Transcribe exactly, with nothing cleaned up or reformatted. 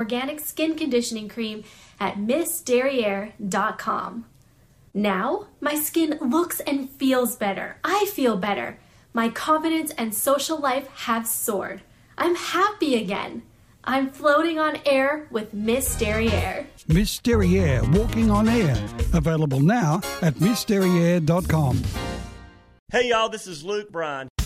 organic skin conditioning cream at miss derriere dot com. Now, my skin looks and feels better. I feel better. My confidence and social life have soared. I'm happy again. I'm floating on air with Miss Derriere. Miss Derriere, walking on air. Available now at miss derriere dot com. Hey, y'all, this is Luke Bryan.